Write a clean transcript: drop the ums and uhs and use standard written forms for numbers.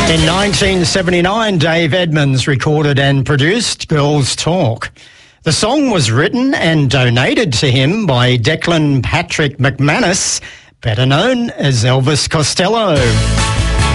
In 1979, Dave Edmunds recorded and produced Girls Talk. The song was written and donated to him by Declan Patrick McManus, better known as Elvis Costello.